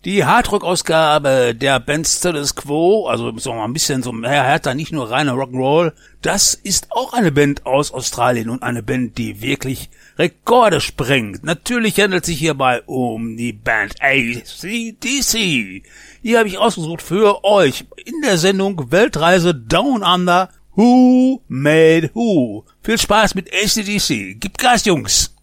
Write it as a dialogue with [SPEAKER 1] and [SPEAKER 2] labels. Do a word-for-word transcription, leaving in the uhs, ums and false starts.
[SPEAKER 1] Die Hardrock-Ausgabe der Band Status Quo, also so ein bisschen so mehr härter, nicht nur reiner Rock'n'Roll, das ist auch eine Band aus Australien und eine Band, die wirklich Rekorde sprengt. Natürlich handelt es sich hierbei um die Band A C D C. Hier habe ich ausgesucht für euch in der Sendung Weltreise Down Under, Who Made Who. Viel Spaß mit A C D C. Gib Gas, Jungs!